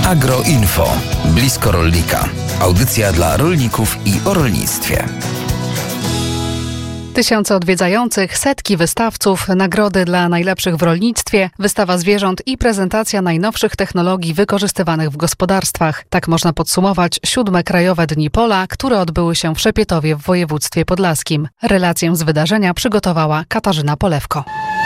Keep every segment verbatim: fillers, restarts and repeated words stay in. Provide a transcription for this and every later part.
Agroinfo. Blisko rolnika. Audycja dla rolników i o rolnictwie. Tysiące odwiedzających, setki wystawców, nagrody dla najlepszych w rolnictwie, wystawa zwierząt i prezentacja najnowszych technologii wykorzystywanych w gospodarstwach. Tak można podsumować siódme Krajowe Dni Pola, które odbyły się w Szepietowie w województwie podlaskim. Relację z wydarzenia przygotowała Katarzyna Polewko.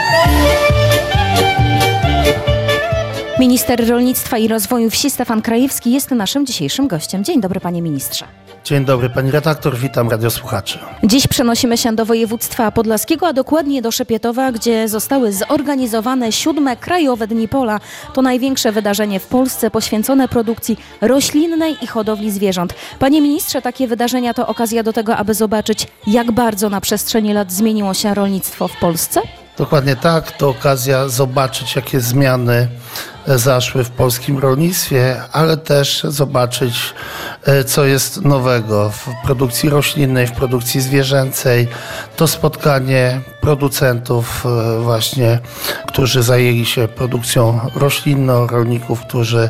Minister Rolnictwa i Rozwoju Wsi Stefan Krajewski jest naszym dzisiejszym gościem. Dzień dobry, panie ministrze. Dzień dobry, pani redaktor, witam radiosłuchaczy. Dziś przenosimy się do województwa podlaskiego, a dokładnie do Szepietowa, gdzie zostały zorganizowane siódme Krajowe Dni Pola. To największe wydarzenie w Polsce poświęcone produkcji roślinnej i hodowli zwierząt. Panie ministrze, takie wydarzenia to okazja do tego, aby zobaczyć, jak bardzo na przestrzeni lat zmieniło się rolnictwo w Polsce? Dokładnie tak, to okazja zobaczyć, jakie zmiany zaszły w polskim rolnictwie, ale też zobaczyć, co jest nowego w produkcji roślinnej, w produkcji zwierzęcej. To spotkanie producentów właśnie, którzy zajęli się produkcją roślinną, rolników, którzy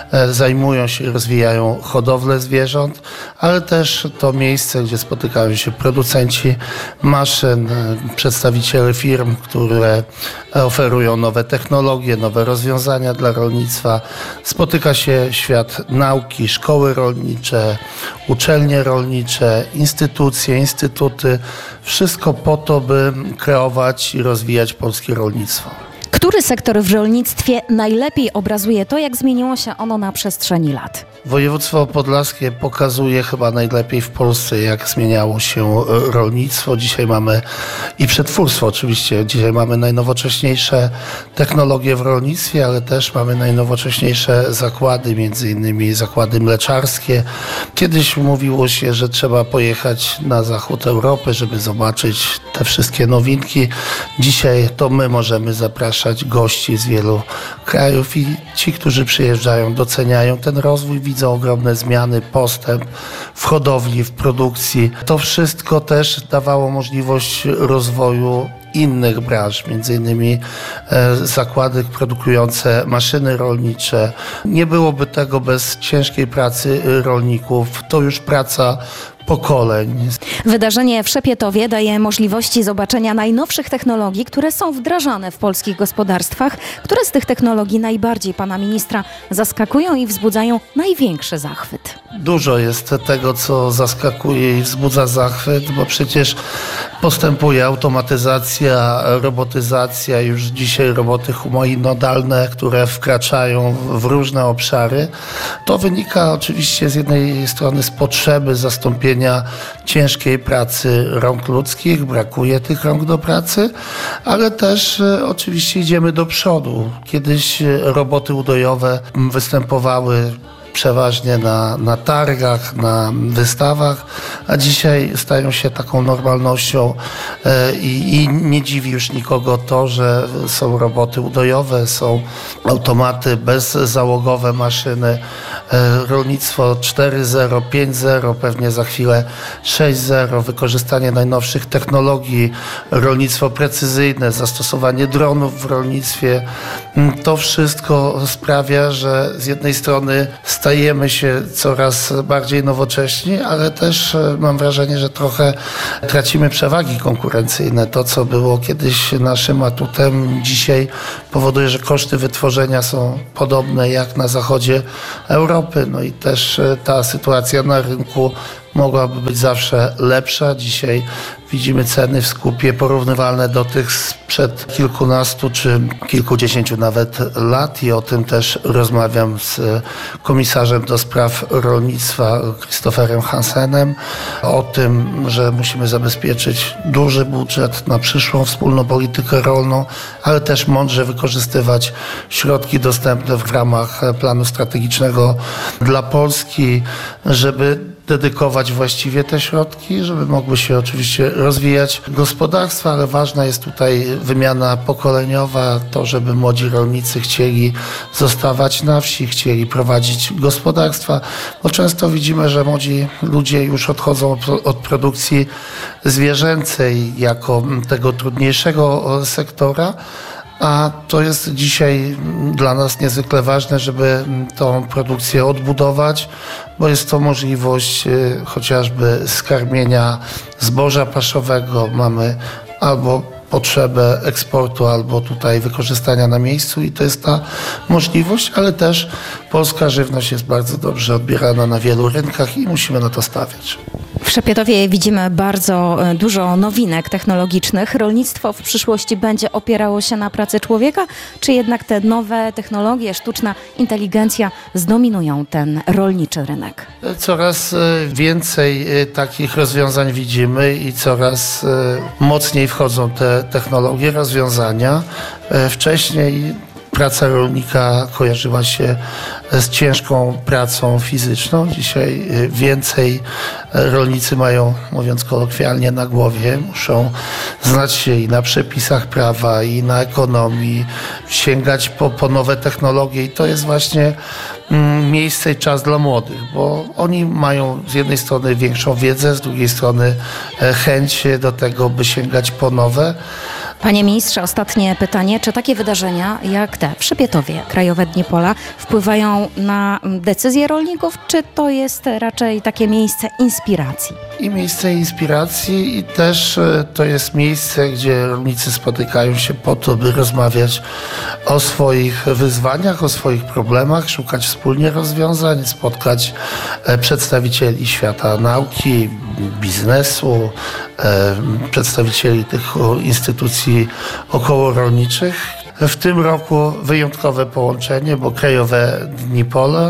zajmują się i rozwijają hodowlę zwierząt, ale też to miejsce, gdzie spotykają się producenci maszyn, przedstawiciele firm, które oferują nowe technologie, nowe rozwiązania dla rolnictwa. Spotyka się świat nauki, szkoły rolnicze, uczelnie rolnicze, instytucje, instytuty. Wszystko po to, by kreować i rozwijać polskie rolnictwo. Który sektor w rolnictwie najlepiej obrazuje to, jak zmieniło się ono na przestrzeni lat? Województwo podlaskie pokazuje chyba najlepiej w Polsce, jak zmieniało się rolnictwo. Dzisiaj mamy i przetwórstwo oczywiście. Dzisiaj mamy najnowocześniejsze technologie w rolnictwie, ale też mamy najnowocześniejsze zakłady, między innymi zakłady mleczarskie. Kiedyś mówiło się, że trzeba pojechać na zachód Europy, żeby zobaczyć te wszystkie nowinki. Dzisiaj to my możemy zapraszać gości z wielu krajów i ci, którzy przyjeżdżają, doceniają ten rozwój, widzą ogromne zmiany, postęp w hodowli, w produkcji. To wszystko też dawało możliwość rozwoju innych branż, między innymi e, zakłady produkujące maszyny rolnicze. Nie byłoby tego bez ciężkiej pracy rolników. To już praca pokoleń. Wydarzenie w Szepietowie daje możliwości zobaczenia najnowszych technologii, które są wdrażane w polskich gospodarstwach. Które z tych technologii najbardziej pana ministra zaskakują i wzbudzają największy zachwyt? Dużo jest tego, co zaskakuje i wzbudza zachwyt, bo przecież postępuje automatyzacja, robotyzacja, już dzisiaj roboty humanoidalne, które wkraczają w różne obszary. To wynika oczywiście z jednej strony z potrzeby zastąpienia ciężkiej pracy rąk ludzkich, brakuje tych rąk do pracy, ale też e, oczywiście idziemy do przodu. Kiedyś roboty udojowe występowały przeważnie na, na targach, na wystawach, a dzisiaj stają się taką normalnością e, i, i nie dziwi już nikogo to, że są roboty udojowe, są automaty bezzałogowe, maszyny, e, rolnictwo cztery zero, pięć zero, pewnie za chwilę sześć zero, wykorzystanie najnowszych technologii, rolnictwo precyzyjne, zastosowanie dronów w rolnictwie. To wszystko sprawia, że z jednej strony stajemy się coraz bardziej nowocześni, ale też mam wrażenie, że trochę tracimy przewagi konkurencyjne. To, co było kiedyś naszym atutem, dzisiaj powoduje, że koszty wytworzenia są podobne jak na zachodzie Europy. No i też ta sytuacja na rynku mogłaby być zawsze lepsza. Dzisiaj widzimy ceny w skupie porównywalne do tych sprzed kilkunastu czy kilkudziesięciu nawet lat i o tym też rozmawiam z komisarzem do spraw rolnictwa Christopherem Hansenem. O tym, że musimy zabezpieczyć duży budżet na przyszłą wspólną politykę rolną, ale też mądrze wykorzystywać środki dostępne w ramach planu strategicznego dla Polski, żeby dedykować właściwie te środki, żeby mogły się oczywiście rozwijać gospodarstwa, ale ważna jest tutaj wymiana pokoleniowa, to żeby młodzi rolnicy chcieli zostawać na wsi, chcieli prowadzić gospodarstwa, bo często widzimy, że młodzi ludzie już odchodzą od produkcji zwierzęcej jako tego trudniejszego sektora, a to jest dzisiaj dla nas niezwykle ważne, żeby tą produkcję odbudować, bo jest to możliwość chociażby skarmienia zboża paszowego. Mamy albo potrzebę eksportu, albo tutaj wykorzystania na miejscu i to jest ta możliwość, ale też polska żywność jest bardzo dobrze odbierana na wielu rynkach i musimy na to stawiać. W Szepietowie widzimy bardzo dużo nowinek technologicznych. Rolnictwo w przyszłości będzie opierało się na pracy człowieka, czy jednak te nowe technologie, sztuczna inteligencja zdominują ten rolniczy rynek? Coraz więcej takich rozwiązań widzimy i coraz mocniej wchodzą te technologie, rozwiązania. Wcześniej praca rolnika kojarzyła się z ciężką pracą fizyczną. Dzisiaj więcej rolnicy mają, mówiąc kolokwialnie, na głowie. Muszą znać się i na przepisach prawa, i na ekonomii, sięgać po, po nowe technologie i to jest właśnie mm, miejsce i czas dla młodych, bo oni mają z jednej strony większą wiedzę, z drugiej strony chęć do tego, by sięgać po nowe. Panie ministrze, ostatnie pytanie. Czy takie wydarzenia jak te w Szepietowie, Krajowe Dni Pola, wpływają na decyzje rolników, czy to jest raczej takie miejsce inspiracji? I miejsce inspiracji i też to jest miejsce, gdzie rolnicy spotykają się po to, by rozmawiać o swoich wyzwaniach, o swoich problemach, szukać wspólnie rozwiązań, spotkać przedstawicieli świata nauki, biznesu, przedstawicieli tych instytucji okołorolniczych. W tym roku wyjątkowe połączenie, bo Krajowe Dni Pola,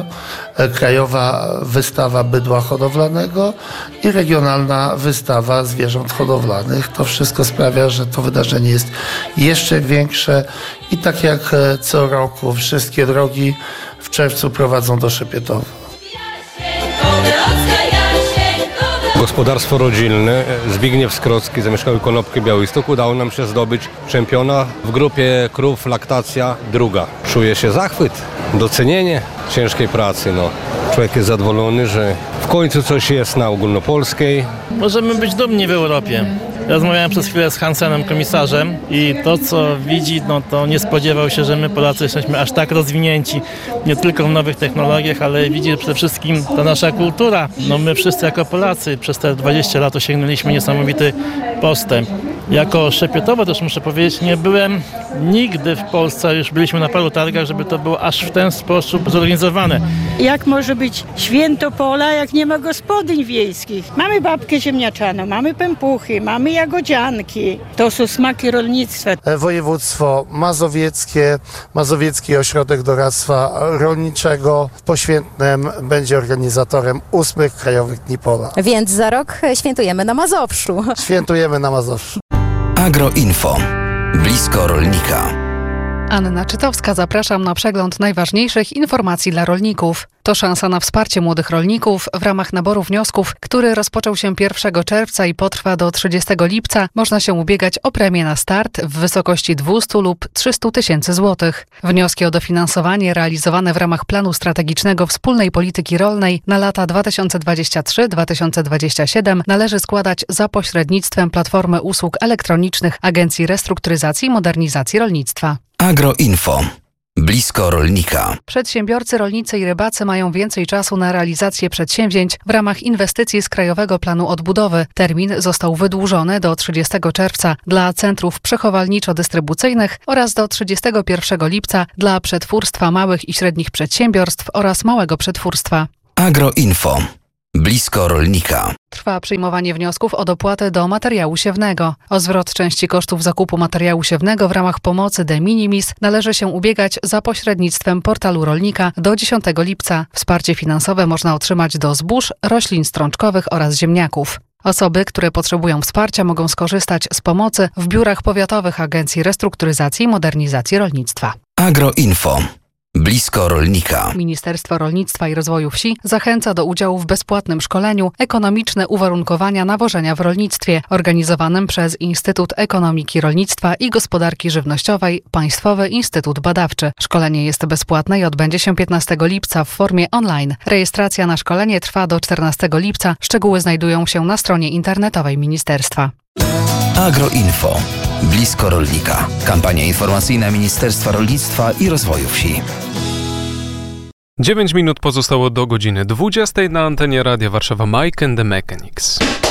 Krajowa Wystawa Bydła Hodowlanego i Regionalna Wystawa Zwierząt Hodowlanych. To wszystko sprawia, że to wydarzenie jest jeszcze większe i tak jak co roku wszystkie drogi w czerwcu prowadzą do Szepietowa. Gospodarstwo rodzinne Zbigniew Skrocki, zamieszkały Konopki, Białystok. Udało nam się zdobyć czempiona w grupie krów laktacja druga. Czuje się zachwyt, docenienie ciężkiej pracy. No. Człowiek jest zadowolony, że w końcu coś jest na ogólnopolskiej. Możemy być dumni w Europie. Rozmawiałem przez chwilę z Hansenem, komisarzem, i to, co widzi, no to nie spodziewał się, że my Polacy jesteśmy aż tak rozwinięci, nie tylko w nowych technologiach, ale widzi, że przede wszystkim ta nasza kultura. No my wszyscy jako Polacy przez te dwadzieścia lat osiągnęliśmy niesamowity postęp. Jako Szepietowa też muszę powiedzieć, nie byłem nigdy w Polsce, już byliśmy na paru targach, żeby to było aż w ten sposób zorganizowane. Jak może być święto pola, jak nie ma gospodyń wiejskich? Mamy babkę ziemniaczaną, mamy pępuchy, mamy jagodzianki. To są smaki rolnictwa. Województwo mazowieckie, Mazowiecki Ośrodek Doradztwa Rolniczego w Poświętnem będzie organizatorem ósmych Krajowych Dni Pola. Więc za rok świętujemy na Mazowszu. Świętujemy na Mazowszu. Agroinfo. Blisko rolnika. Anna Czytowska, zapraszam na przegląd najważniejszych informacji dla rolników. To szansa na wsparcie młodych rolników w ramach naboru wniosków, który rozpoczął się pierwszego czerwca i potrwa do trzydziestego lipca. Można się ubiegać o premię na start w wysokości dwieście lub trzysta tysięcy złotych. Wnioski o dofinansowanie realizowane w ramach planu strategicznego wspólnej polityki rolnej na lata dwa tysiące dwudziesty trzeci do dwa tysiące dwudziestego siódmego należy składać za pośrednictwem Platformy Usług Elektronicznych Agencji Restrukturyzacji i Modernizacji Rolnictwa. Agroinfo. Blisko rolnika. Przedsiębiorcy, rolnicy i rybacy mają więcej czasu na realizację przedsięwzięć w ramach inwestycji z Krajowego Planu Odbudowy. Termin został wydłużony do trzydziestego czerwca dla centrów przechowalniczo-dystrybucyjnych oraz do trzydziestego pierwszego lipca dla przetwórstwa małych i średnich przedsiębiorstw oraz małego przetwórstwa. Agroinfo. Blisko rolnika. Trwa przyjmowanie wniosków o dopłatę do materiału siewnego. O zwrot części kosztów zakupu materiału siewnego w ramach pomocy de minimis należy się ubiegać za pośrednictwem portalu rolnika do dziesiątego lipca. Wsparcie finansowe można otrzymać do zbóż, roślin strączkowych oraz ziemniaków. Osoby, które potrzebują wsparcia, mogą skorzystać z pomocy w biurach powiatowych Agencji Restrukturyzacji i Modernizacji Rolnictwa. Agroinfo. Blisko rolnika. Ministerstwo Rolnictwa i Rozwoju Wsi zachęca do udziału w bezpłatnym szkoleniu Ekonomiczne uwarunkowania nawożenia w rolnictwie, organizowanym przez Instytut Ekonomiki Rolnictwa i Gospodarki Żywnościowej Państwowy Instytut Badawczy. Szkolenie jest bezpłatne i odbędzie się piętnastego lipca w formie online. Rejestracja na szkolenie trwa do czternastego lipca. Szczegóły znajdują się na stronie internetowej ministerstwa. Agroinfo. Blisko rolnika. Kampania informacyjna Ministerstwa Rolnictwa i Rozwoju Wsi. dziewięć minut pozostało do godziny dwudziestej na antenie Radia Warszawa Mike and the Mechanics.